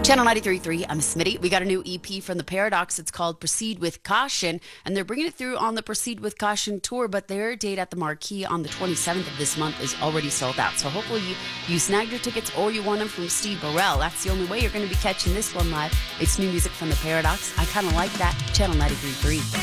Channel 93.3, I'm Smitty. We got a new EP from The Paradox. It's called Proceed with Caution, and they're bringing it through on the Proceed with Caution tour, but their date at the Marquee on the 27th of this month is already sold out. So hopefully you snagged your tickets or you won them from Steve Burrell. That's the only way you're going to be catching this one live. It's new music from The Paradox. I kind of like that. Channel 93.3.